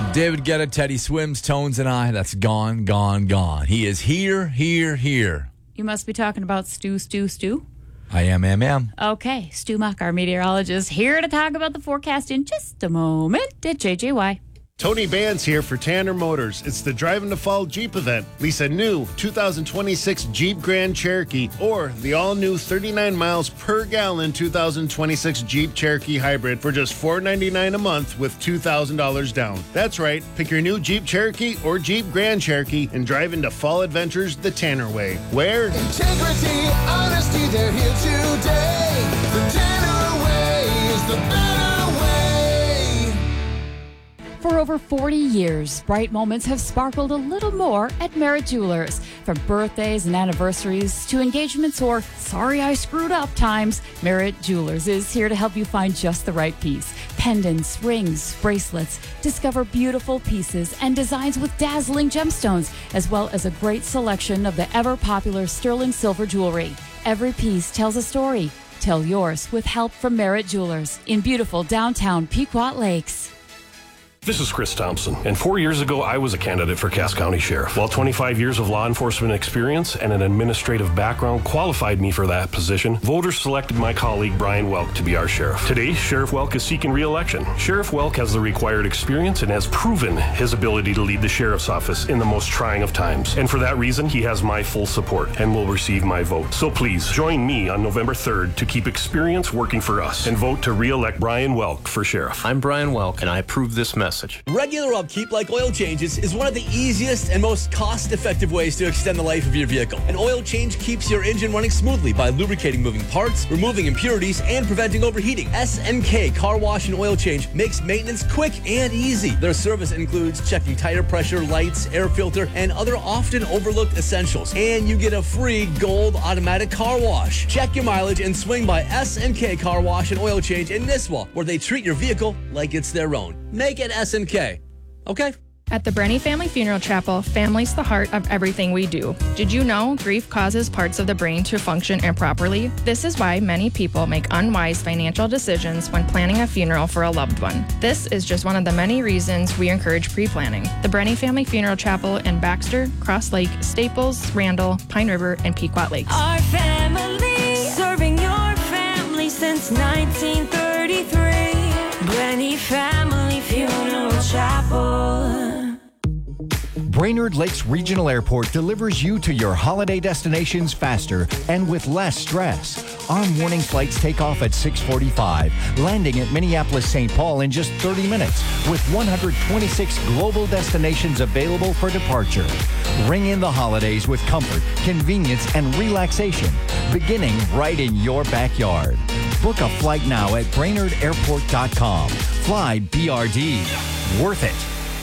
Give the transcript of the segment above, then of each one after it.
David Guetta, Teddy Swims, Tones and I. That's gone, gone, gone. He is here. You must be talking about Stu. I am. Okay, Stu Muck, our meteorologist, here to talk about the forecast in just a moment at JJY. Tony Band's here for Tanner Motors. It's the Drive in the Fall Jeep event. Lease a new 2026 Jeep Grand Cherokee or the all-new 39 miles per gallon 2026 Jeep Cherokee Hybrid for just $499 a month with $2,000 down. That's right. Pick your new Jeep Cherokee or Jeep Grand Cherokee and drive into fall adventures the Tanner way. Where? Integrity, honesty, they're here today. The Tanner way is the better way. For over 40 years, bright moments have sparkled a little more at Merritt Jewelers. From birthdays and anniversaries to engagements or sorry I screwed up times, Merritt Jewelers is here to help you find just the right piece. Pendants, rings, bracelets. Discover beautiful pieces and designs with dazzling gemstones, as well as a great selection of the ever-popular sterling silver jewelry. Every piece tells a story. Tell yours with help from Merritt Jewelers in beautiful downtown Pequot Lakes. This is Chris Thompson, and 4 years ago, I was a candidate for Cass County Sheriff. While 25 years of law enforcement experience and an administrative background qualified me for that position, voters selected my colleague Brian Welk to be our sheriff. Today, Sheriff Welk is seeking re-election. Sheriff Welk has the required experience and has proven his ability to lead the sheriff's office in the most trying of times. And for that reason, he has my full support and will receive my vote. So please, join me on November 3rd to keep experience working for us and vote to re-elect Brian Welk for sheriff. I'm Brian Welk, and I approve this message. Regular upkeep like oil changes is one of the easiest and most cost-effective ways to extend the life of your vehicle. An oil change keeps your engine running smoothly by lubricating moving parts, removing impurities, and preventing overheating. SNK Car Wash and Oil Change makes maintenance quick and easy. Their service includes checking tire pressure, lights, air filter, and other often overlooked essentials. And you get a free gold automatic car wash. Check your mileage and swing by SNK Car Wash and Oil Change in Nisswa, where they treat your vehicle like it's their own. Make it SNK. Okay? At the Brenny Family Funeral Chapel, family's the heart of everything we do. Did you know grief causes parts of the brain to function improperly? This is why many people make unwise financial decisions when planning a funeral for a loved one. This is just one of the many reasons we encourage pre-planning. The Brenny Family Funeral Chapel in Baxter, Cross Lake, Staples, Randall, Pine River, and Pequot Lakes. Our family, serving your family since 1933. Brenny Family Funeral Chapel. Brainerd Lakes Regional Airport delivers you to your holiday destinations faster and with less stress. Our morning flights take off at 6:45, landing at Minneapolis-St. Paul in just 30 minutes, with 126 global destinations available for departure. Ring in the holidays with comfort, convenience, and relaxation, beginning right in your backyard. Book a flight now at BrainerdAirport.com. Fly BRD. Worth it.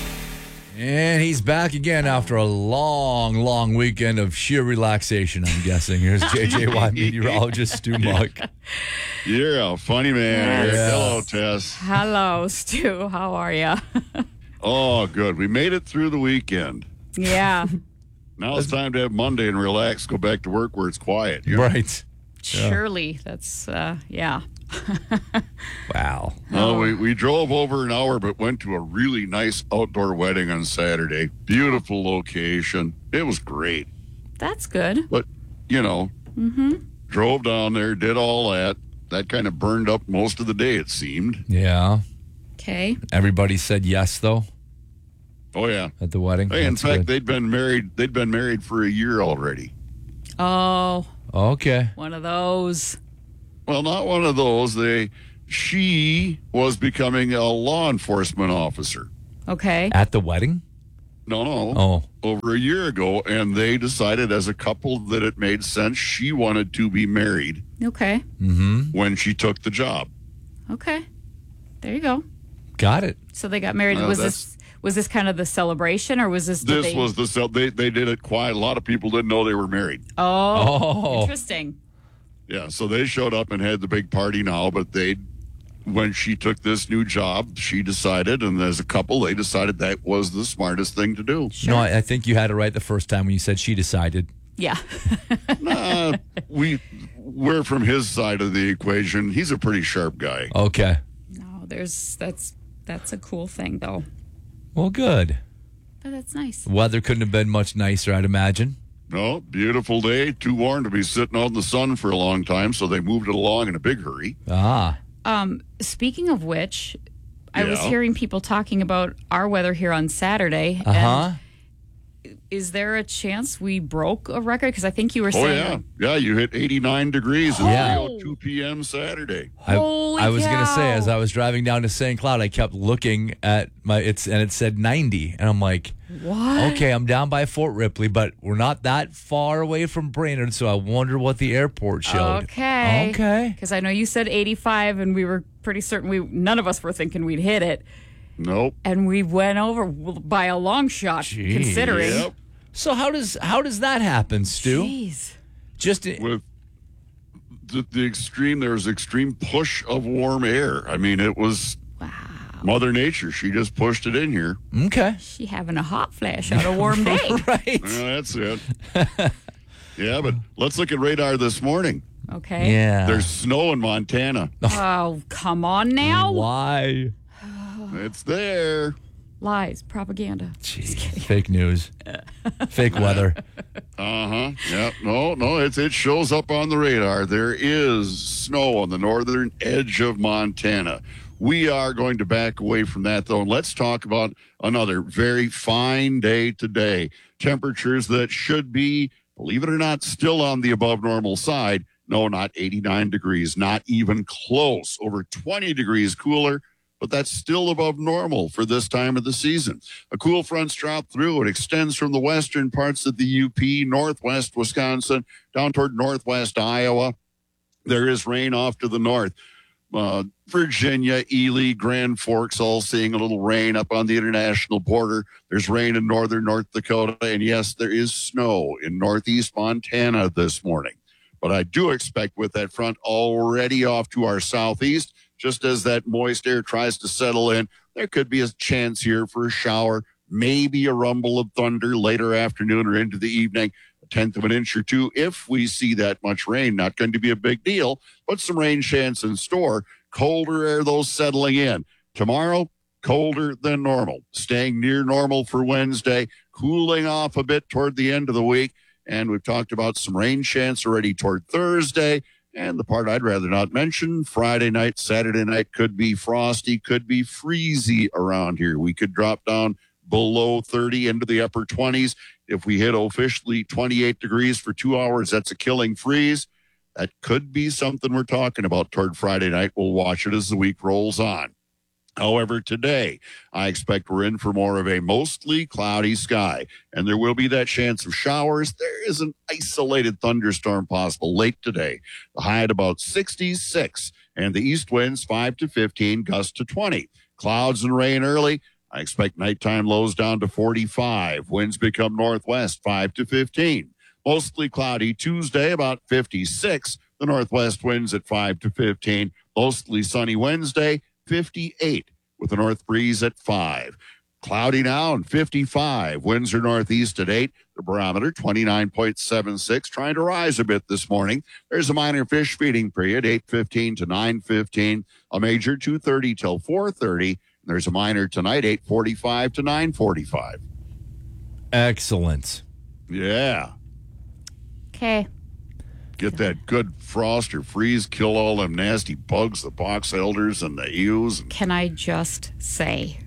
And he's back again after a long weekend of sheer relaxation, I'm guessing. Here's JJY meteorologist Stu Muck. You're a funny man. Yes. Hello, Tess. Hello, Stu. How are you? Oh, good. We made it through the weekend. Yeah. Now it's time to have Monday and relax, go back to work where it's quiet. You know? Right. Surely. That's, yeah. Wow. We drove over an hour, but went to a really nice outdoor wedding on Saturday. Beautiful location. It was great. That's good. But, drove down there, did all that. That kind of burned up most of the day, it seemed. Yeah. Okay. Everybody said yes, though, Oh, yeah. at the wedding. Hey, in That's fact, good. they'd been married for a year already. Oh, Okay. one of those. Well, not one of those. She was becoming a law enforcement officer. Okay. At the wedding? No. Oh. Over a year ago, and they decided as a couple that it made sense. She wanted to be married Okay. when she took the job. Okay. There you go. Got it. So they got married. Well, Was this kind of the celebration, or was this? This was they did it quiet. A lot of people didn't know they were married. Oh. Interesting. Yeah, so they showed up and had the big party now, but when she took this new job, she decided, and as a couple, they decided that was the smartest thing to do. Sure. No, I think you had it right the first time when you said she decided. Yeah. We're from his side of the equation. He's a pretty sharp guy. Okay. No, that's a cool thing though. Well, good. Oh, that's nice. Weather couldn't have been much nicer, I'd imagine. No, beautiful day. Too warm to be sitting out in the sun for a long time, so they moved it along in a big hurry. Ah. Speaking of which, I was Yeah. hearing people talking about our weather here on Saturday. Uh-huh. And is there a chance we broke a record? Because I think you were Oh, saying. yeah. Yeah, you hit 89 degrees at Yeah. 3:02 p.m. Saturday. Holy I was going to say, cow. as I was driving down to St. Cloud, I kept looking at and it said 90. And I'm like, What? okay, I'm down by Fort Ripley, but we're not that far away from Brainerd, so I wonder what the airport showed. Okay. Okay. Because I know you said 85, and we were pretty certain none of us were thinking we'd hit it. Nope. And we went over by a long shot, considering. Yep. So how does that happen, Stu? Jeez. Just With the extreme, there was extreme push of warm air. I mean, it was Mother Nature. She just pushed it in here. okay. She having a hot flash on a warm day. Right. Yeah, that's it. Yeah, but let's look at radar this morning. Okay. Yeah. There's snow in Montana. Oh, come on now. Why? It's there. Lies, propaganda. Jeez. Fake news. Fake weather. Yeah. No. It shows up on the radar. There is snow on the northern edge of Montana. We are going to back away from that, though. And let's talk about another very fine day today. Temperatures that should be, believe it or not, still on the above normal side. No, not 89 degrees, not even close. Over 20 degrees cooler, but that's still above normal for this time of the season. A cool front's dropped through. It extends from the western parts of the UP, northwest Wisconsin, down toward northwest Iowa. There is rain off to the north. Virginia, Ely, Grand Forks, all seeing a little rain up on the international border. There's rain in northern North Dakota. And yes, there is snow in northeast Montana this morning. But I do expect with that front already off to our southeast, just as that moist air tries to settle in, there could be a chance here for a shower, maybe a rumble of thunder later afternoon or into the evening. 1/10 of an inch or two if we see that much rain. Not going to be a big deal, but some rain chance in store. Colder air, though, settling in. Tomorrow, colder than normal. Staying near normal for Wednesday, cooling off a bit toward the end of the week. And we've talked about some rain chance already toward Thursday. And the part I'd rather not mention, Friday night, Saturday night could be frosty, could be freezy around here. We could drop down below 30 into the upper 20s. If we hit officially 28 degrees for 2 hours, that's a killing freeze. That could be something we're talking about toward Friday night. We'll watch it as the week rolls on. However, today, I expect we're in for more of a mostly cloudy sky, and there will be that chance of showers. There is an isolated thunderstorm possible late today. The high at about 66, and the east winds 5 to 15, gusts to 20. Clouds and rain early. I expect nighttime lows down to 45. Winds become northwest 5 to 15. Mostly cloudy Tuesday, about 56. The northwest winds at 5 to 15. Mostly sunny Wednesday, 58, with a north breeze at 5. Cloudy now and 55. Winds are northeast at 8. The barometer 29.76, trying to rise a bit this morning. There's a minor fish feeding period, 8:15 to 9:15. A major 2:30 till 4:30. There's a minor tonight, 8:45 to 9:45. Excellent. Yeah. Okay. Get that good frost or freeze, kill all them nasty bugs, the box elders and the eels. Can I just say,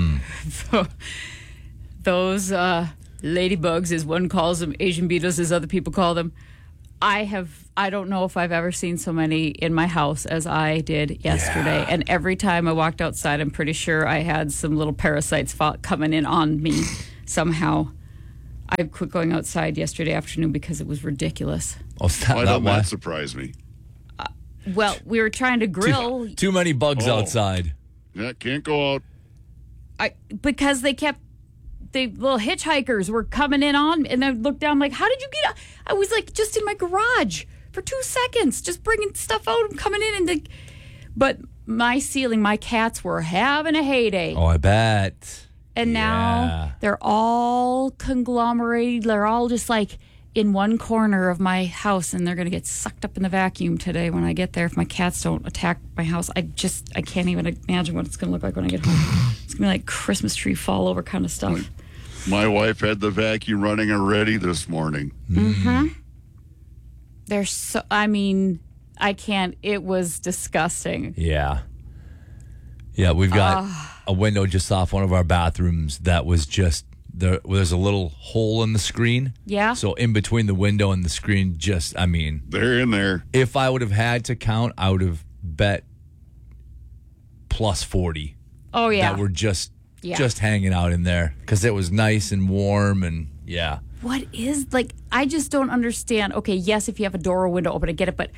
those ladybugs, as one calls them, Asian beetles, as other people call them, I don't know if I've ever seen so many in my house as I did yesterday. Yeah. And every time I walked outside, I'm pretty sure I had some little parasites coming in on me somehow. I quit going outside yesterday afternoon because it was ridiculous. Oh, Why don't that surprise me? Well, we were trying to grill. Too many bugs outside. Yeah, can't go out. Because the little hitchhikers were coming in on, and I looked down like, how did you get out? I was like just in my garage for 2 seconds, just bringing stuff out and coming in. But my ceiling, my cats were having a heyday. Oh, I bet. And now they're all conglomerated. They're all just like in one corner of my house, and they're going to get sucked up in the vacuum today when I get there if my cats don't attack my house. I can't even imagine what it's going to look like when I get home. It's going to be like Christmas tree fall over kind of stuff. My wife had the vacuum running already this morning. Mm-hmm. They're so, I can't. It was disgusting. Yeah. Yeah, we've got a window just off one of our bathrooms that was just, there's a little hole in the screen. Yeah. So in between the window and the screen, they're in there. If I would have had to count, I would have bet plus 40. Oh, yeah. That were just hanging out in there because it was nice and warm and yeah. What is, I just don't understand. Okay, yes, if you have a door or window open, I get it. But,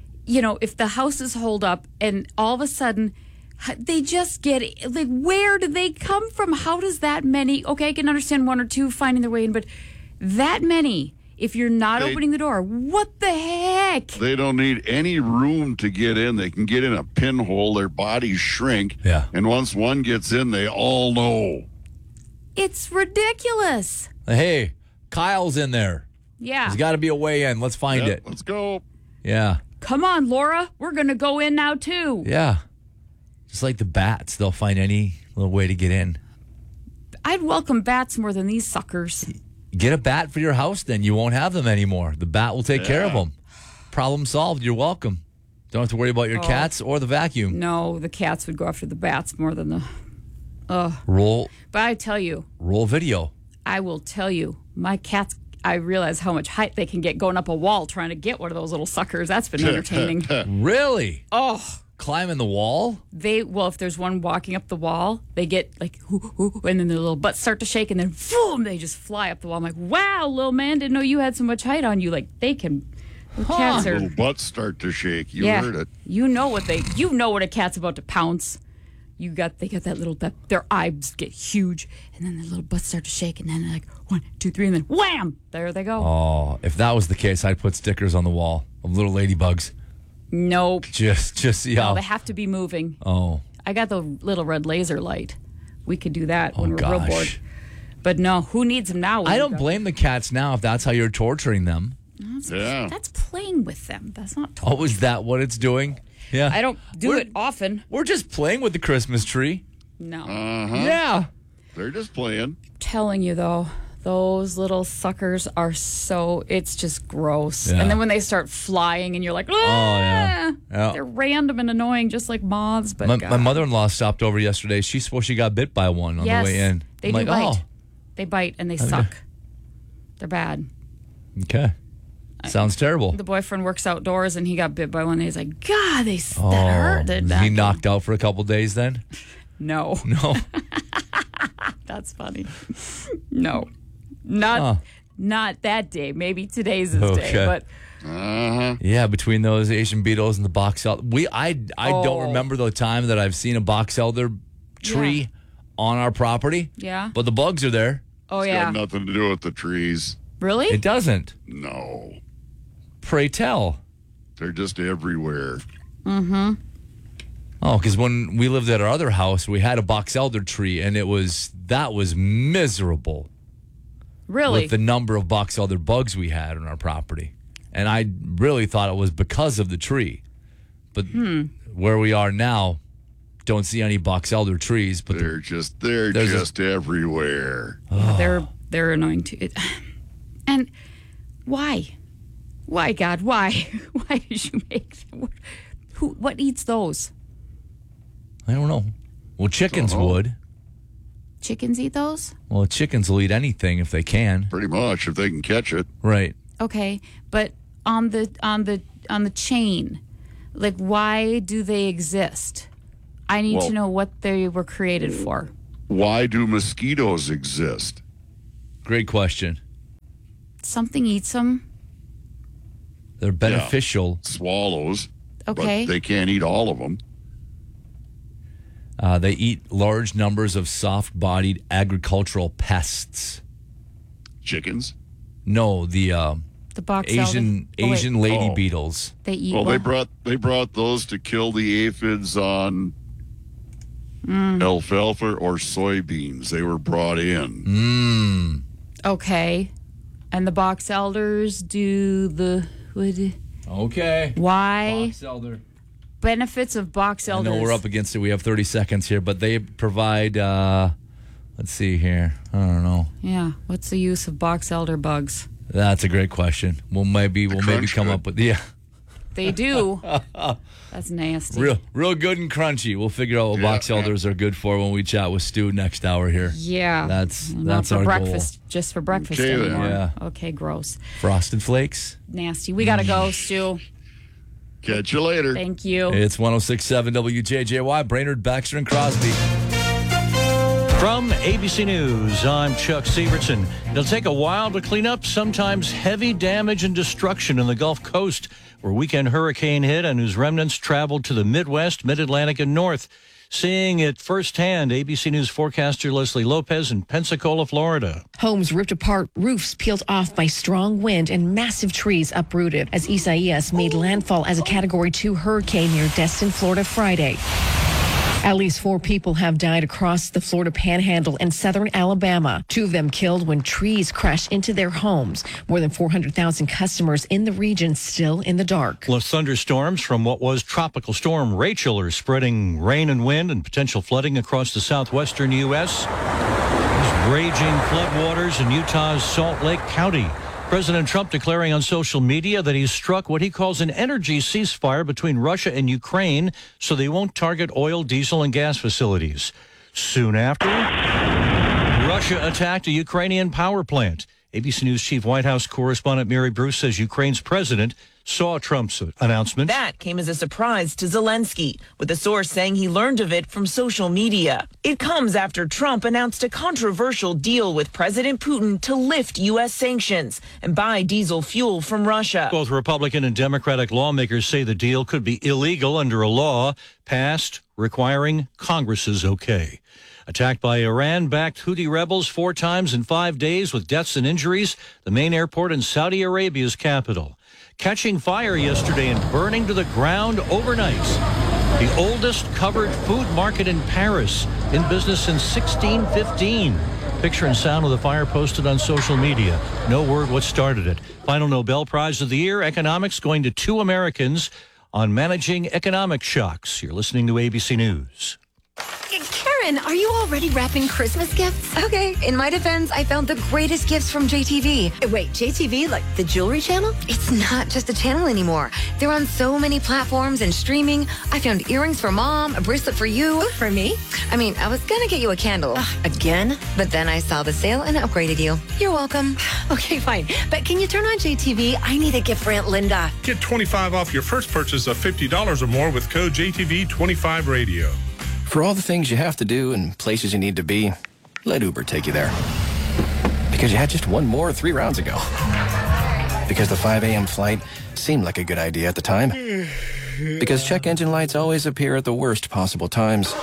if the houses hold up and all of a sudden they just get, where do they come from? How does that many, okay, I can understand one or two finding their way in, but that many, if you're not opening the door, what the heck? They don't need any room to get in. They can get in a pinhole. Their bodies shrink. Yeah. And once one gets in, they all know. It's ridiculous. Hey, Kyle's in there. Yeah. There's got to be a way in. Let's find it. Let's go. Yeah. Come on, Laura. We're going to go in now, too. Yeah. Just like the bats, they'll find any little way to get in. I'd welcome bats more than these suckers. Get a bat for your house, then. You won't have them anymore. The bat will take care of them. Problem solved. You're welcome. Don't have to worry about your cats or the vacuum. No, the cats would go after the bats more than the... Roll. But I tell you... Roll video. I will tell you, my cats... I realize how much height they can get going up a wall trying to get one of those little suckers. That's been entertaining. Really? Oh... Climbing the wall? If there's one walking up the wall, they get and then their little butts start to shake, and then boom, they just fly up the wall. I'm like, wow, little man, didn't know you had so much height on you. They can. Cats are. Little butts start to shake. You heard it. You know what a cat's about to pounce. They got that little, their eyes get huge, and then their little butts start to shake, and then they're like 1, 2, 3, and then wham, there they go. Oh, if that was the case, I'd put stickers on the wall of little ladybugs. Nope. Just see how. No, they have to be moving. Oh. I got the little red laser light. We could do that when we're real bored. But no, who needs them now? I don't blame the cats now if that's how you're torturing them. That's playing with them. That's not torture. Oh, is that what it's doing? Yeah. I don't do it often. We're just playing with the Christmas tree. No. Yeah. They're just playing. Telling you, though. Those little suckers are it's just gross. Yeah. And then when they start flying and you're like, yeah. They're random and annoying, just like moths. But my mother-in-law stopped over yesterday. She got bit by one on the way in. They do bite. They bite and they suck. They're bad. Okay. Sounds terrible. The boyfriend works outdoors and he got bit by one. And he's like, God, that hurt. He knocked out for a couple days then? No. That's funny. No. Not that day. Maybe today's his day. But yeah, between those Asian beetles and the box elder, I don't remember the time that I've seen a box elder tree on our property. Yeah, but the bugs are there. Oh It's yeah, got nothing to do with the trees. Really? It doesn't. No. Pray tell. They're just everywhere. Mm-hmm. Oh, because when we lived at our other house, we had a box elder tree, and that was miserable. Really? With the number of box elder bugs we had on our property. And I really thought it was because of the tree. But where we are now, don't see any box elder trees. But they're just everywhere. Yeah, they're annoying too. And why? Why, God? Why? Why did you make them? What eats those? I don't know. Well, chickens would. Chickens eat those? Well, chickens will eat anything if they can. Pretty much, if they can catch it. Right. Okay, but on the chain, why do they exist? I need to know what they were created for. Why do mosquitoes exist? Great question. Something eats them. They're beneficial. Yeah. Swallows. Okay. But they can't eat all of them. They eat large numbers of soft-bodied agricultural pests. Chickens? No, the box Asian lady beetles. They eat. Well, they brought those to kill the aphids on alfalfa or soybeans. They were brought in. Okay. And the box elders do the Okay. why Box elder. benefits of box I elders. know we're up against it. We have 30 seconds here, but they provide, let's see here. I don't know. Yeah. What's the use of box elder bugs? That's a great question. We'll maybe come up with, They do. That's nasty. Real good and crunchy. We'll figure out what box elders are good for when we chat with Stu next hour here. Yeah. That's Not for our breakfast, just for breakfast Okay, then. anymore. Yeah. Okay, gross. Frosted Flakes. Nasty. We got to go, Stu. Catch you later. Thank you. It's 106.7 WJJY, Brainerd, Baxter, and Crosby. From ABC News, I'm Chuck Severson. It'll take a while to clean up sometimes heavy damage and destruction in the Gulf Coast, where weekend hurricane hit and whose remnants traveled to the Midwest, Mid-Atlantic, and North. Seeing it firsthand, ABC News forecaster Leslie Lopez in Pensacola, Florida. Homes ripped apart, roofs peeled off by strong wind, and massive trees uprooted as Isaias made landfall as a Category 2 hurricane near Destin, Florida, Friday. At least 4 people have died across the Florida Panhandle and southern Alabama. 2 of them killed when trees crashed into their homes. More than 400,000 customers in the region still in the dark. The thunderstorms from what was Tropical Storm Rachel are spreading rain and wind and potential flooding across the southwestern U.S. There's raging floodwaters in Utah's Salt Lake County. President Trump declaring on social media that he's struck what he calls an energy ceasefire between Russia and Ukraine so they won't target oil, diesel, and gas facilities. Soon after, Russia attacked a Ukrainian power plant. ABC News Chief White House correspondent Mary Bruce says Ukraine's president saw Trump's announcement. That came as a surprise to Zelensky, with a source saying he learned of it from social media. It comes after Trump announced a controversial deal with President Putin to lift U.S. sanctions and buy diesel fuel from Russia. Both Republican and Democratic lawmakers say the deal could be illegal under a law passed requiring Congress's okay. Attacked by Iran-backed Houthi rebels 4 times in 5 days with deaths and injuries, the main airport in Saudi Arabia's capital. Catching fire yesterday and burning to the ground overnight. The oldest covered food market in Paris, in business since 1615. Picture and sound of the fire posted on social media. No word what started it. Final Nobel Prize of the year, economics, going to 2 Americans on managing economic shocks. You're listening to ABC News. Karen, are you already wrapping Christmas gifts? Okay, in my defense, I found the greatest gifts from JTV. Wait, JTV? Like the jewelry channel? It's not just a channel anymore. They're on so many platforms and streaming. I found earrings for Mom, a bracelet for you. Ooh, for me? I mean, I was gonna get you a candle. Again? But then I saw the sale and upgraded you. You're welcome. Okay, fine. But can you turn on JTV? I need a gift for Aunt Linda. Get 25 off your first purchase of $50 or more with code JTV25 Radio. For all the things you have to do and places you need to be, let Uber take you there. Because you had just one more 3 rounds ago. Because the 5 a.m. flight seemed like a good idea at the time. Because check engine lights always appear at the worst possible times.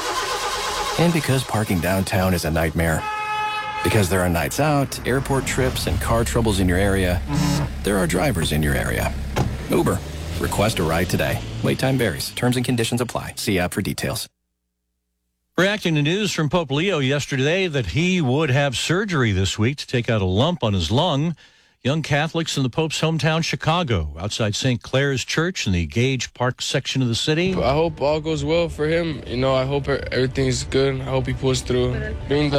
And because parking downtown is a nightmare. Because there are nights out, airport trips, and car troubles in your area, there are drivers in your area. Uber. Request a ride today. Wait time varies. Terms and conditions apply. See app for details. Reacting to news from Pope Leo yesterday that he would have surgery this week to take out a lump on his lung, young Catholics in the Pope's hometown, Chicago, outside St. Clair's Church in the Gage Park section of the city. I hope all goes well for him. You know, I hope everything's good. I hope he pulls through. Being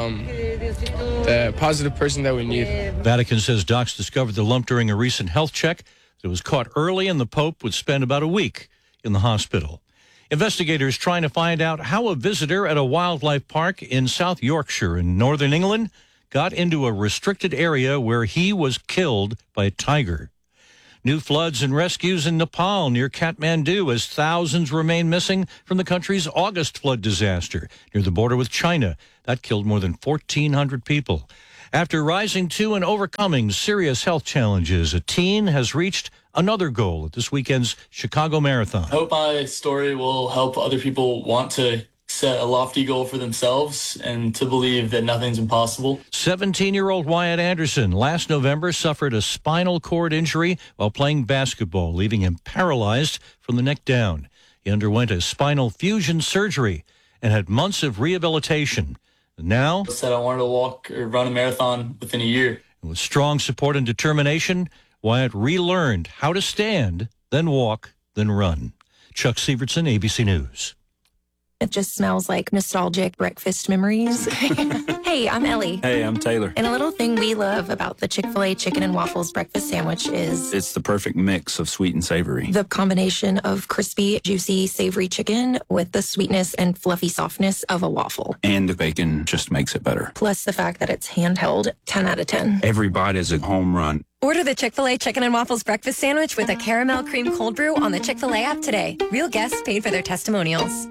that positive person that we need. Vatican says docs discovered the lump during a recent health check. It was caught early, and the Pope would spend about a week in the hospital. Investigators trying to find out how a visitor at a wildlife park in South Yorkshire in northern England got into a restricted area where he was killed by a tiger. New floods and rescues in Nepal near Kathmandu as thousands remain missing from the country's August flood disaster near the border with China. That killed more than 1,400 people. After rising to and overcoming serious health challenges, a teen has reached another goal at this weekend's Chicago Marathon. I hope my story will help other people want to set a lofty goal for themselves and to believe that nothing's impossible. 17-year-old Wyatt Anderson last November suffered a spinal cord injury while playing basketball, leaving him paralyzed from the neck down. He underwent a spinal fusion surgery and had months of rehabilitation. Now, I said I wanted to walk or run a marathon within a year. And with strong support and determination, Wyatt relearned how to stand, then walk, then run. Chuck Sievertson, ABC News. It just smells like nostalgic breakfast memories. Hey, I'm Ellie. Hey, I'm Taylor. And a little thing we love about the Chick-fil-A chicken and waffles breakfast sandwich is It's the perfect mix of sweet and savory. the combination of crispy, juicy, savory chicken with the sweetness and fluffy softness of a waffle. And the bacon just makes it better. Plus the fact that it's handheld, 10 out of 10. Every bite is a home run. Order the Chick-fil-A Chicken and Waffles Breakfast Sandwich with a caramel cream cold brew on the Chick-fil-A app today. Real guests paid for their testimonials.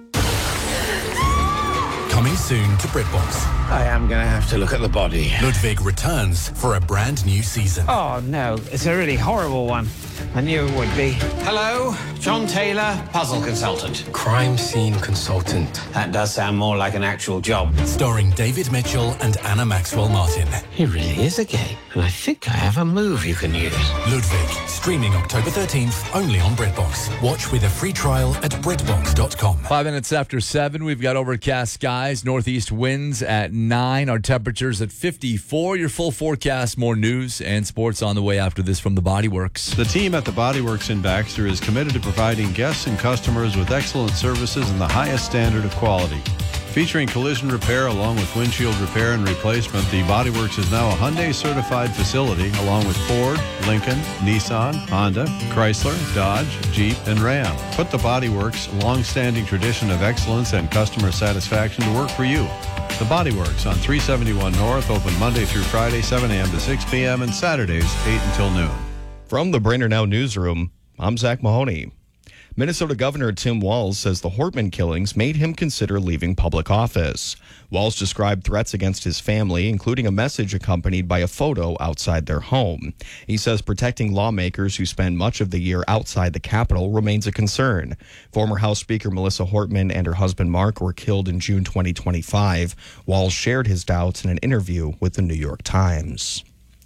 Coming soon to BritBox. I am going to have to look at the body. Ludwig returns for a brand new season. Oh, no. It's a really horrible one. I knew it would be. Hello, John Taylor, puzzle consultant. Crime scene consultant. That does sound more like an actual job. Starring David Mitchell and Anna Maxwell Martin. He really is a game, and I think I have a move you can use. Ludwig, streaming October 13th, only on BritBox. Watch with a free trial at BritBox.com. 5 minutes after 7, we've got overcast skies, northeast winds at 9, our temperatures at 54. Your full forecast, more news and sports on the way after this from the Body Works. The team at the Body Works in Baxter is committed to providing guests and customers with excellent services and the highest standard of quality. Featuring collision repair along with windshield repair and replacement, the Body Works is now a Hyundai certified facility along with Ford, Lincoln, Nissan, Honda, Chrysler, Dodge, Jeep, and Ram. Put the Body Works' long-standing tradition of excellence and customer satisfaction to work for you. The Body Works on 371 North, open Monday through Friday, 7 a.m. to 6 p.m. and Saturdays, 8 until noon. From the Brainerd Now Newsroom, I'm Zach Mahoney. Minnesota Governor Tim Walz says the Hortman killings made him consider leaving public office. Walz described threats against his family, including a message accompanied by a photo outside their home. He says protecting lawmakers who spend much of the year outside the Capitol remains a concern. Former House Speaker Melissa Hortman and her husband Mark were killed in June 2025. Walz shared his doubts in an interview with the New York Times.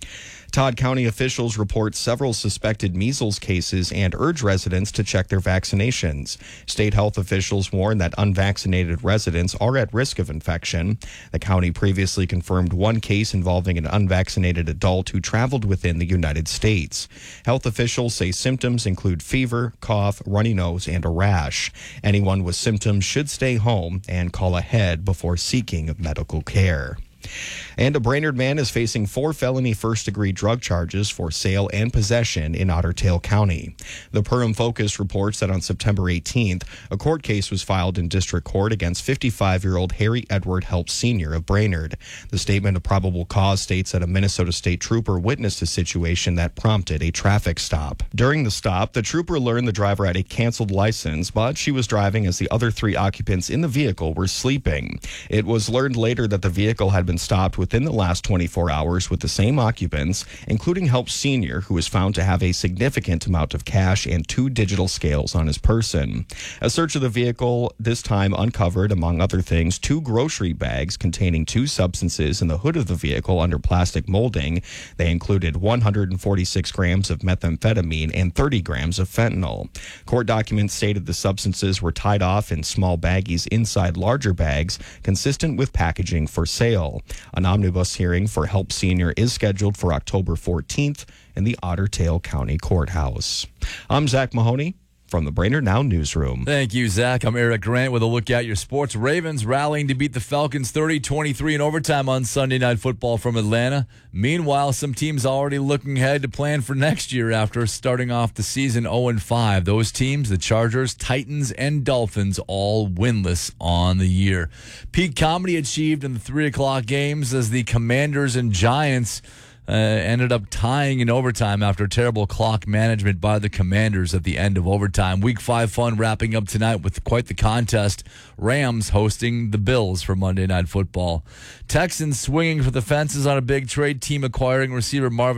Todd County officials report several suspected measles cases and urge residents to check their vaccinations. State health officials warn that unvaccinated residents are at risk of infection. The county previously confirmed one case involving an unvaccinated adult who traveled within the United States. Health officials say symptoms include fever, cough, runny nose, and a rash. Anyone with symptoms should stay home and call ahead before seeking medical care. And a Brainerd man is facing 4 felony first-degree drug charges for sale and possession in Otter Tail County. The Perham Focus reports that on September 18th, a court case was filed in district court against 55-year-old Harry Edward Helps Sr. of Brainerd. The statement of probable cause states that a Minnesota state trooper witnessed a situation that prompted a traffic stop. During the stop, the trooper learned the driver had a canceled license, but she was driving as the other 3 occupants in the vehicle were sleeping. It was learned later that the vehicle had been stopped within the last 24 hours with the same occupants, including Helps Sr., who was found to have a significant amount of cash and 2 digital scales on his person. A search of the vehicle this time uncovered, among other things, 2 grocery bags containing 2 substances in the hood of the vehicle under plastic molding. They included 146 grams of methamphetamine and 30 grams of fentanyl. Court documents stated the substances were tied off in small baggies inside larger bags, consistent with packaging for sale. An omnibus hearing for Helps Sr. is scheduled for October 14th in the Otter Tail County Courthouse. I'm Zach Mahoney from the Brainerd Now Newsroom. Thank you, Zach. I'm Eric Grant with a look at your sports. Ravens rallying to beat the Falcons 30-23 in overtime on Sunday Night Football from Atlanta. Meanwhile, some teams already looking ahead to plan for next year after starting off the season 0-5. Those teams, the Chargers, Titans, and Dolphins, all winless on the year. Peak comedy achieved in the 3 o'clock games as the Commanders and Giants ended up tying in overtime after terrible clock management by the Commanders at the end of overtime. Week 5 fun wrapping up tonight with quite the contest. Rams hosting the Bills for Monday Night Football. Texans swinging for the fences on a big trade, team acquiring receiver Marvin